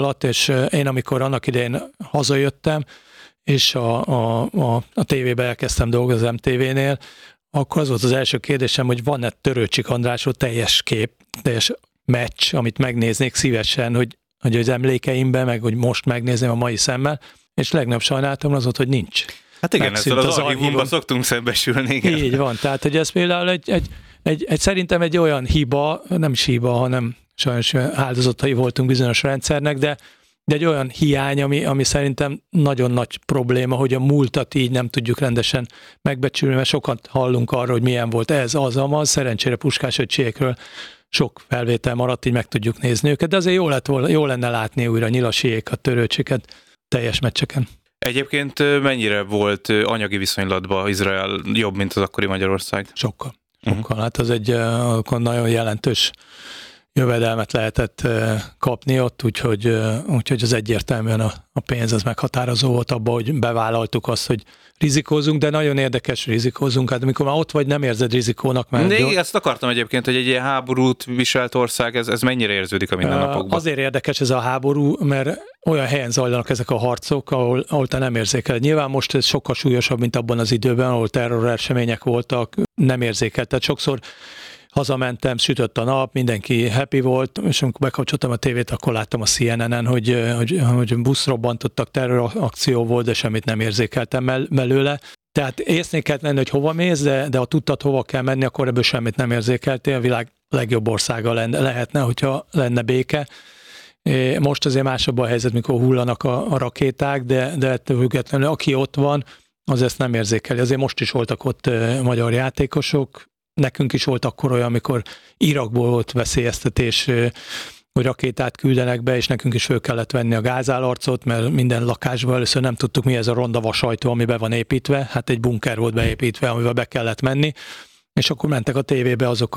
alatt, és én amikor annak idején hazajöttem, és a tévébe elkezdtem dolgozni az MTV-nél, akkor az volt az első kérdésem, hogy van-e Törőcsik Andrásról teljes kép, teljes meccs, amit megnéznék szívesen, hogy az emlékeimben, meg hogy most megnézném a mai szemmel, és legnagyobb sajnálatom az volt, hogy nincs. Hát igen, ezzel az archívumban szoktunk szembesülni. Igen. Így van, tehát hogy ez például szerintem egy olyan hiba, nem is hiba, hanem sajnos áldozatai voltunk bizonyos rendszernek, de egy olyan hiány, ami szerintem nagyon nagy probléma, hogy a múltat így nem tudjuk rendesen megbecsülni, mert sokat hallunk arról, hogy milyen volt ez, az, szerencsére Puskás öccsékről sok felvétel maradt, így meg tudjuk nézni őket, de azért jó lenne látni újra Nyilasiékat, Törőcsiket teljes meccseken. Egyébként mennyire volt anyagi viszonylatban Izrael jobb, mint az akkori Magyarország? Sokkal. Hát az egy nagyon jelentős jövedelmet lehetett kapni ott, úgyhogy az egyértelműen a pénz az meghatározó volt abban, hogy bevállaltuk azt, hogy rizikózunk, de nagyon érdekes rizikózunk. Hát amikor már ott vagy, nem érzed rizikónak. Ezt akartam egyébként, hogy egy ilyen háborút viselt ország, ez mennyire érződik a mindennapokban? Azért érdekes ez a háború, mert olyan helyen zajlanak ezek a harcok, ahol te nem érzékeled. Nyilván most ez sokkal súlyosabb, mint abban az időben, ahol terroresemények voltak, nem érzékelted. Sokszor hazamentem, sütött a nap, mindenki happy volt, és amikor bekapcsoltam a tévét, akkor láttam a CNN-en, hogy buszrobbantottak, terrorakció volt, de semmit nem érzékeltem belőle. Tehát észnél kellett menni, hogy hova mész, de ha tudtad, hova kell menni, akkor ebből semmit nem érzékeltél. A világ legjobb országa lehetne, hogyha lenne béke. Most azért másabb a helyzet, mikor hullanak a rakéták, de ettől függetlenül, aki ott van, az ezt nem érzékeli. Azért most is voltak ott magyar játékosok. Nekünk is volt akkor olyan, amikor Irakból volt veszélyeztetés, hogy rakétát küldenek be, és nekünk is föl kellett venni a gázálarcot, mert minden lakásban először nem tudtuk, mi ez a ronda vasajtó, ami be van építve. Hát egy bunker volt beépítve, amivel be kellett menni, és akkor mentek a tévébe azok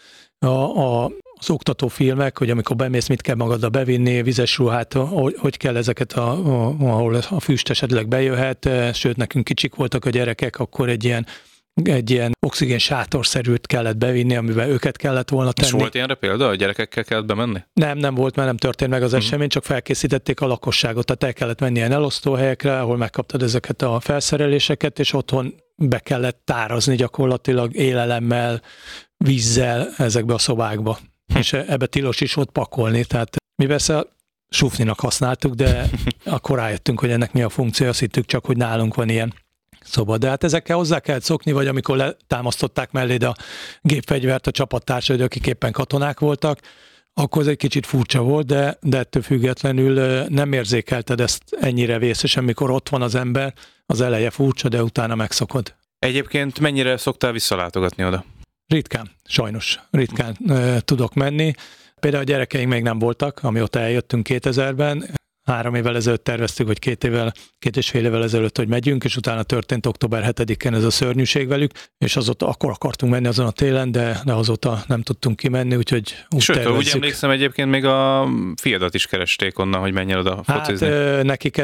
az oktató filmek, hogy amikor bemész, mit kell magaddal bevinni, vizes ruhát, hogy kell ezeket, ahol a füst esetleg bejöhet, sőt, nekünk kicsik voltak a gyerekek, akkor egy ilyen oxigén sátorszerűt kellett bevinni, amiben őket kellett volna tenni. És volt ilyenre példa, a gyerekekkel kellett bemenni? Nem volt, mert nem történt meg az esemény, csak felkészítették a lakosságot, tehát el kellett menni ilyen elosztóhelyekre, ahol megkaptad ezeket a felszereléseket, és otthon be kellett tárazni gyakorlatilag élelemmel, vízzel ezekbe a szobákba. És ebbe tilos is volt pakolni, tehát mi persze sufninak használtuk, de akkor rájöttünk, hogy ennek mi a funkció, azt hittük csak, hogy nálunk van ilyen szoba. De hát ezekkel hozzá kellett szokni, vagy amikor letámasztották melléd a gépfegyvert a csapattársaid, akik éppen katonák voltak, akkor ez egy kicsit furcsa volt, de ettől függetlenül nem érzékelted ezt ennyire vészesen, mikor ott van az ember, az eleje furcsa, de utána megszokod. Egyébként mennyire szoktál visszalátogatni oda? Ritkán, sajnos. Ritkán tudok menni. Például a gyerekeink még nem voltak, amióta eljöttünk 2000-ben. 3 évvel ezelőtt terveztük, vagy 2 és fél évvel ezelőtt, hogy megyünk, és utána történt október 7-én ez a szörnyűség velük, és azóta akkor akartunk menni azon a télen, de azóta nem tudtunk kimenni, úgyhogy úgy sőt, tervezzük. Úgy emlékszem, egyébként még a fiadat is keresték onnan, hogy menjen oda focizni. Hát nekik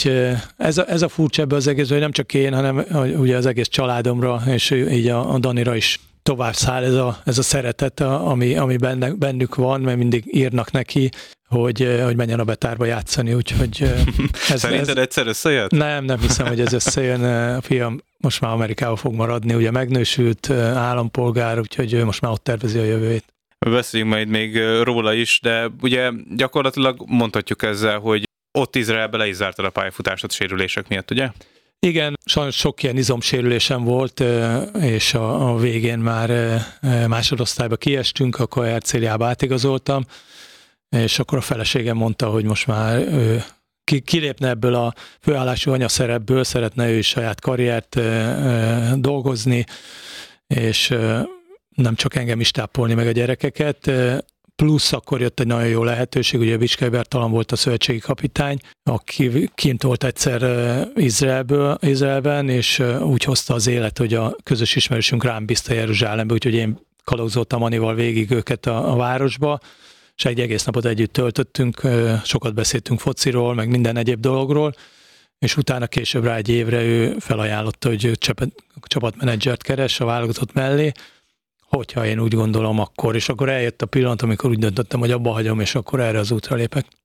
ez a furcsa ebbe az egész, hogy nem csak én, hanem ugye az egész családomra, és így a Danira is tovább száll ez a szeretet, ami bennük van, mert mindig írnak neki, hogy menjen a Betárba játszani, úgyhogy... Szerinted egyszer összejött? Nem hiszem, hogy ez összejön. A fiam most már Amerikába fog maradni, ugye megnősült állampolgár, úgyhogy ő most már ott tervezi a jövőjét. Beszéljünk majd még róla is, de ugye gyakorlatilag mondhatjuk ezzel, hogy ott Izraelbe le is zártad a pályafutásod sérülések miatt, ugye? Igen, sajnos sok ilyen izomsérülésem volt, és a végén már másodosztályba kiestünk, akkor RCL-be átigazoltam, és akkor a feleségem mondta, hogy most már kilépne ebből a főállású anyaszerepből, szeretne ő is saját karriert dolgozni, és nem csak engem is tápolni meg a gyerekeket, plusz akkor jött egy nagyon jó lehetőség, ugye Bicskei Bertalan volt a szövetségi kapitány, aki kint volt egyszer Izraelben, és úgy hozta az élet, hogy a közös ismerősünk rám bízta Jeruzsálembe, úgyhogy én kalauzoltam Anival végig őket a városba, és egy egész napot együtt töltöttünk, sokat beszéltünk fociról, meg minden egyéb dologról, és utána később rá egy évre ő felajánlotta, hogy ő csapatmenedzsert keres a válogatott mellé, hogyha én úgy gondolom akkor, és akkor eljött a pillanat, amikor úgy döntöttem, hogy abba hagyom, és akkor erre az útra lépek.